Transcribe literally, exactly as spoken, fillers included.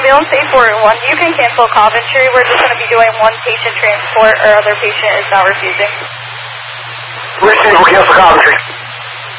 ambulance eight four one, you can cancel Coventry. We're just going to be doing one patient transport. Our other patient is not refusing. Which we'll cancel Coventry.